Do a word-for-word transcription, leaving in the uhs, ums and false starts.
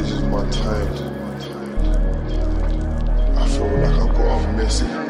This is my time. I feel like I've got a message.